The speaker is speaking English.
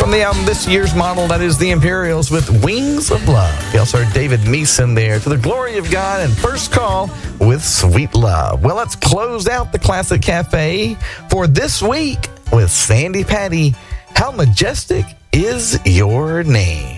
from the album This Year's Model, that is the Imperials with Wings of Love. You also heard David Meeson there, To the Glory of God, and First Call with Sweet Love. Well, let's close out the Classic Cafe for this week with Sandy Patty, How Majestic Is Your Name.